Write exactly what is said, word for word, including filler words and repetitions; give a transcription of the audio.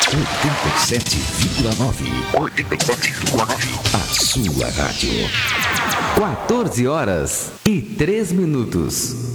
oitenta e sete vírgula nove. oitenta e sete vírgula nove. A sua rádio. quatorze horas e três minutos.